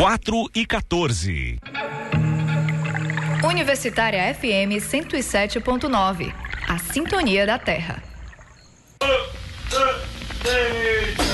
4h14. Universitária FM 107.9. A sintonia da Terra.